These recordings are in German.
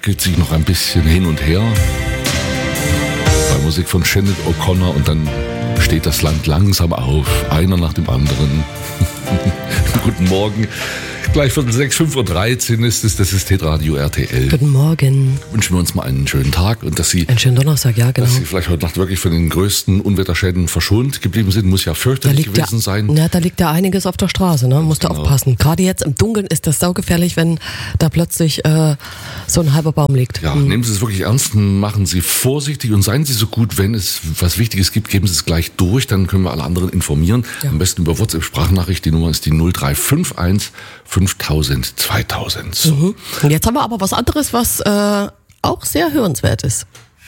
wackelt sich noch ein bisschen hin und her. Bei Musik von Sinead O'Connor und dann steht das Land langsam auf, einer nach dem anderen. Guten Morgen. Gleich 5:13 ist es, das ist Hitradio RTL. Guten Morgen. Wünschen wir uns mal einen schönen Tag und dass Sie... Einen schönen Donnerstag, ja, genau. Dass Sie vielleicht heute Nacht wirklich von den größten Unwetterschäden verschont geblieben sind, muss ja fürchterlich gewesen sein. Ja, da liegt ja einiges auf der Straße, ne? Musst du aufpassen. Gerade jetzt im Dunkeln ist das saugefährlich, wenn da plötzlich so ein halber Baum liegt. Ja, nehmen Sie es wirklich ernst, machen Sie vorsichtig und seien Sie so gut, wenn es was Wichtiges gibt, geben Sie es gleich durch, dann können wir alle anderen informieren. Ja. Am besten über WhatsApp-Sprachnachricht, die Nummer ist die 0351 5000 2000. So. Und jetzt haben wir aber was anderes, was auch sehr hörenswert ist.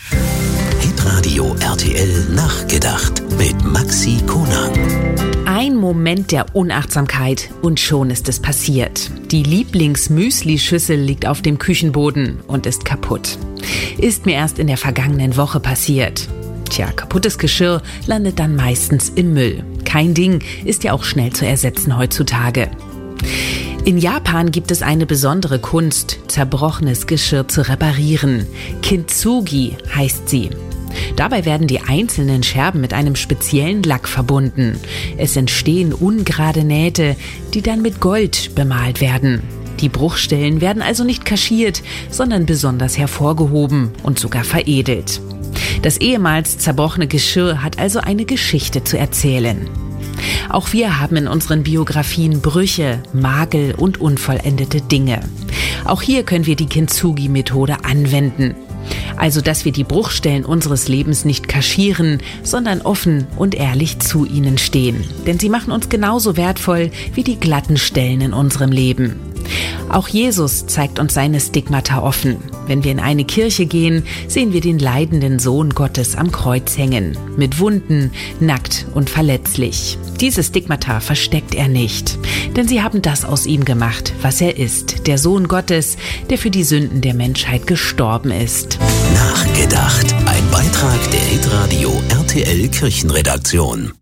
Hitradio RTL nachgedacht mit Maxi Konag. Ein Moment der Unachtsamkeit und schon ist es passiert. Die Lieblings-Müsli-Schüssel liegt auf dem Küchenboden und ist kaputt. Ist mir erst in der vergangenen Woche passiert. Tja, kaputtes Geschirr landet dann meistens im Müll. Kein Ding, ist ja auch schnell zu ersetzen heutzutage. In Japan gibt es eine besondere Kunst, zerbrochenes Geschirr zu reparieren. Kintsugi heißt sie. Dabei werden die einzelnen Scherben mit einem speziellen Lack verbunden. Es entstehen ungerade Nähte, die dann mit Gold bemalt werden. Die Bruchstellen werden also nicht kaschiert, sondern besonders hervorgehoben und sogar veredelt. Das ehemals zerbrochene Geschirr hat also eine Geschichte zu erzählen. Auch wir haben in unseren Biografien Brüche, Makel und unvollendete Dinge. Auch hier können wir die Kintsugi-Methode anwenden. Also, dass wir die Bruchstellen unseres Lebens nicht kaschieren, sondern offen und ehrlich zu ihnen stehen. Denn sie machen uns genauso wertvoll wie die glatten Stellen in unserem Leben. Auch Jesus zeigt uns seine Stigmata offen. Wenn wir in eine Kirche gehen, sehen wir den leidenden Sohn Gottes am Kreuz hängen. Mit Wunden, nackt und verletzlich. Diese Stigmata versteckt er nicht. Denn sie haben das aus ihm gemacht, was er ist. Der Sohn Gottes, der für die Sünden der Menschheit gestorben ist. Nachgedacht. Ein Beitrag der Hitradio RTL Kirchenredaktion.